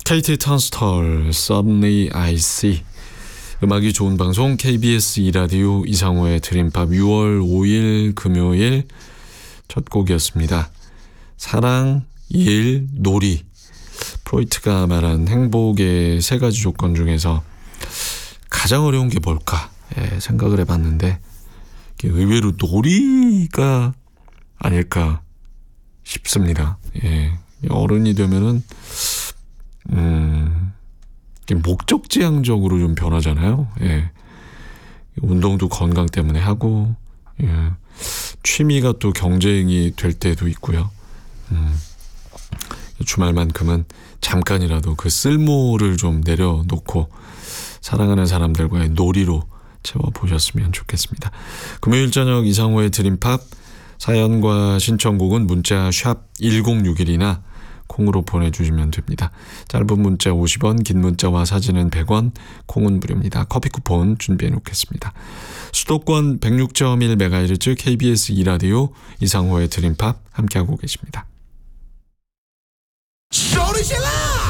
KT 턴스톨, Suddenly I See. 음악이 좋은 방송 KBS 2라디오 이상호의 드림팝 6월 5일 금요일 첫 곡이었습니다. 사랑, 일, 놀이. 프로이트가 말한 행복의 세 가지 조건 중에서 가장 어려운 게 뭘까 생각을 해봤는데 의외로 놀이가 아닐까 싶습니다. 어른이 되면은 목적지향적으로 좀 변하잖아요. 운동도 건강 때문에 하고 취미가 또 경쟁이 될 때도 있고요. 주말만큼은 잠깐이라도 그 쓸모를 좀 내려놓고 사랑하는 사람들과의 놀이로 채워보셨으면 좋겠습니다. 금요일 저녁 이상호의 드림팝, 사연과 신청곡은 문자 샵 1061이나 콩으로 보내주시면 됩니다. 짧은 문자 50원, 긴 문자와 사진은 100원, 콩은 무료입니다. 커피 쿠폰 준비해 놓겠습니다. 수도권 106.1MHz KBS 2라디오 이상호의 드림팝 함께하고 계십니다.